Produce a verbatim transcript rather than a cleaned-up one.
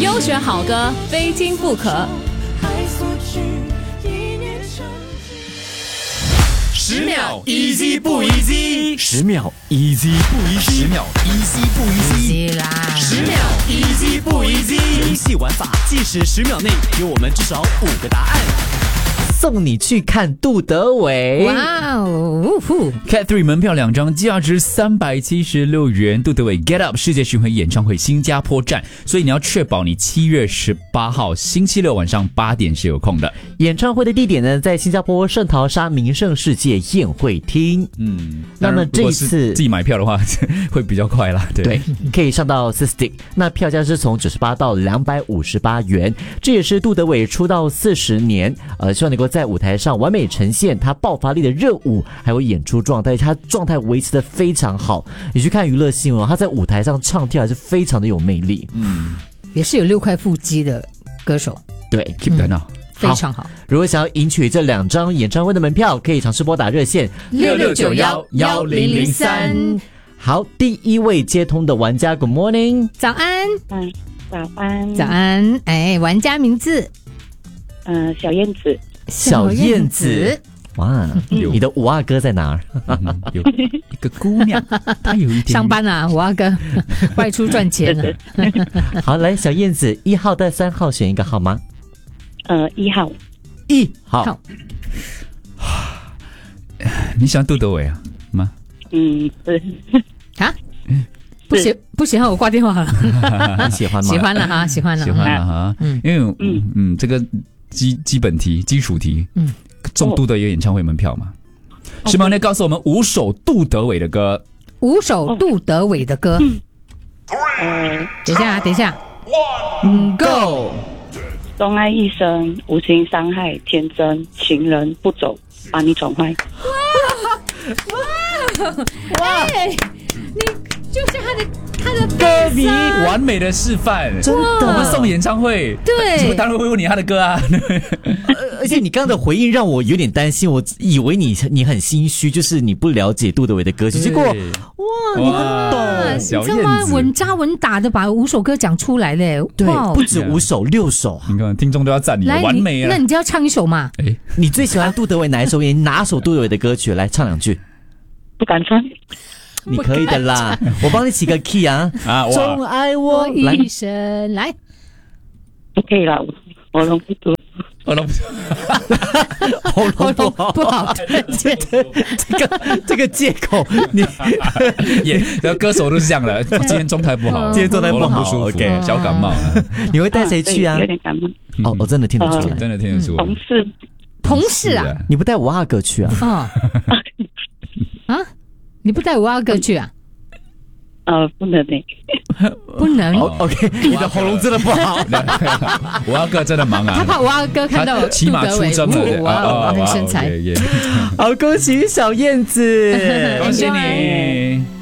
优选好歌，非听不可。 十秒 easy 不 easy， 十秒 easy 不 easy， 十秒 easy 不 easy 啦， 十秒 easy 不 easy。游戏玩法，计时十秒内给我们至少五个答案。 送你去看杜德伟， 哇哦 Cat three 门票两张，价值三百七十六元。杜德伟 Get Up 世界巡回演唱会新加坡站，所以你要确保你七月十八号星期六晚上八点是有空的。 演唱会的地点呢，在新加坡圣淘沙名胜世界宴会厅。 嗯， 那么这一次自己买票的话会比较快啦。对， 对，可以上到 System， 那票价是从九十八到两百五十八元。这也是杜德伟出道四十年，呃，希望能够在舞台上完美呈现他爆发力的热舞，还有演出状态，他状态维持得非常好。你去看娱乐新闻，他在舞台上唱跳还是非常的有魅力。 嗯， 也是有六块腹肌的歌手， 对 ，keep that up。 非常好。 如果想要赢取这两张演唱会的门票，可以尝试拨打热线六六九幺幺零零三。 好，第一位接通的玩家 ，Good morning， 早安， 嗯，早安， 早安，哎，玩家名字， 嗯、呃，小燕子， 小燕子。哇，你的五阿哥在哪儿？ 嗯、有一个姑娘，她有一点上班啊，五阿哥外出赚钱了。 好，来，小燕子，一号到三号选一个好吗？ 呃，一号， 一号。 好， 你喜欢杜德伟啊吗？ 嗯，是啊，不喜不喜欢我挂电话了。 喜欢吗？ 喜欢了哈，喜欢了， 喜欢了哈。嗯，因为嗯嗯，这个基基本题、基础题，嗯，中杜德伟演唱会门票嘛。是吗？那告诉我们五首杜德伟的歌。 五首杜德伟的歌。 呃， 等一下，等一下。 嗯 ，Go。 钟爱一生，无情伤害，天真情人不走，把你宠坏。 哇哇！哎，你就是他的他的歌迷完美的示范， 真的。 我们送演唱会， 对， 我当然会问你他的歌啊。 而且你刚刚的回应让我有点担心，我以为你你很心虚，就是你不了解杜德伟的歌曲，结果哇，你很懂， 小你知道吗？ 燕子稳扎稳打的把五首歌讲出来嘞， 对， 哇不止五首，六首。 你看，听众都要赞你， 来， 完美啊！ 那你就要唱一首嘛。 哎， 你最喜欢杜德伟哪一首？你哪首杜德伟的歌曲？来唱两句。 不敢唱， 你可以的啦，我帮你起个 key 啊。 啊， 钟爱我一生来， 不可以了，我弄不住。 喉咙喉咙不好， 不好， 这这个这个借口，你也歌手都是这样的。今天状态不好， 今天状态不好喉咙不舒服 ，OK， 小感冒。 你会带谁去啊？ 有点感冒。 哦，我真的听得出来， 真的听得出。 同事， 同事啊， 你不带五阿哥去啊？ 哦，啊，你不带五阿哥去啊？ 呃，不能的， 不能。 哦 OK， 你的喉咙真的不好。 五阿哥真的忙啊， 他怕五阿哥看到骑马出征了， 哇，那个身材。 好，恭喜小燕子， 恭喜你。